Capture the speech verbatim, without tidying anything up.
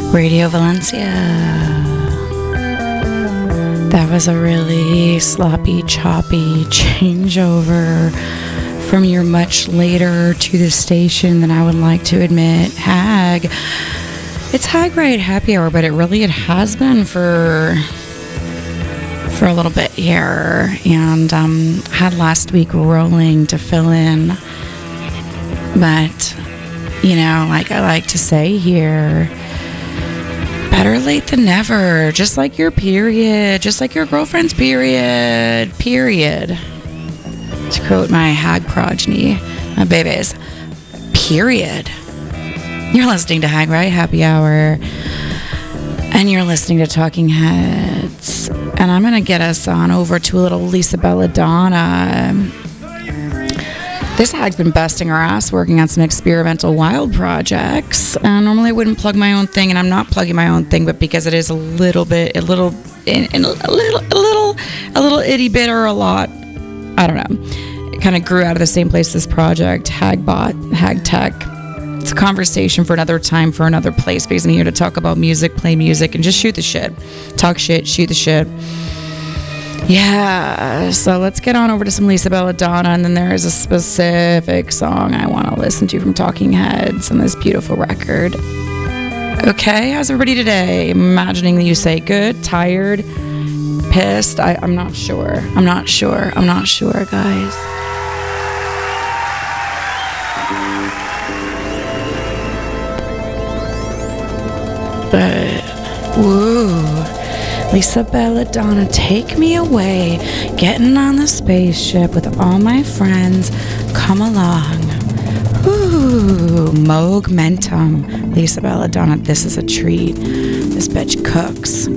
Radio Valencia. That was a really sloppy, choppy changeover from your much later to the station than I would like to admit. Hag. It's Hag Right Happy Hour, but it really it has been for for a little bit here. And um, had last week rolling to fill in. But, you know, like I like to say here, better late than never. Just like your period. Just like your girlfriend's period. Period. To quote my hag progeny, my babies. Period. You're listening to Hag Right Happy Hour. And you're listening to Talking Heads. And I'm going to get us on over to a little Lisa Belladonna. This hag's been busting her ass working on some experimental wild projects. Uh, normally I wouldn't plug my own thing, and I'm not plugging my own thing, but because it is a little bit, a little, a little, a little, a little itty bit or a lot, I don't know. It kind of grew out of the same place, this project, Hagbot, Hag Tech. It's a conversation for another time, for another place, because I'm here to talk about music, play music, and just shoot the shit. Talk shit, shoot the shit. Yeah, so let's get on over to some Lisa Belladonna, and then there is a specific song I want to listen to from Talking Heads on this beautiful record. Okay, how's everybody today? Imagining that you say good, tired, pissed. I, I'm not sure. I'm not sure. I'm not sure, guys. But, woo. Lisa Belladonna, take me away. Getting on the spaceship with all my friends. Come along. Ooh, Moog Mentum. Lisa Belladonna, this is a treat. This bitch cooks.